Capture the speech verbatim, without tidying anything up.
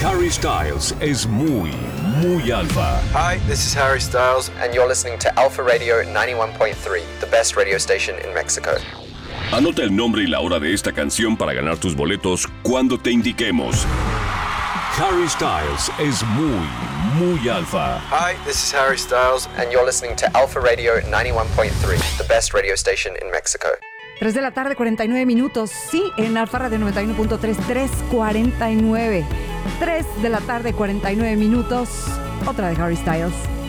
Harry Styles es muy, muy alfa. Hi, this is Harry Styles, and you're listening to Alpha Radio ninety-one point three, the best radio station in Mexico. Anota el nombre y la hora de esta canción para ganar tus boletos cuando te indiquemos. Harry Styles es muy, muy alfa. Hi, this is Harry Styles, and you're listening to Alpha Radio ninety-one point three, the best radio station in Mexico. tres de la tarde, cuarenta y nueve minutos. Sí, en Alfa Radio noventa y uno punto tres, tres cuarenta y nueve. tres de la tarde, cuarenta y nueve minutos. Otra de Harry Styles.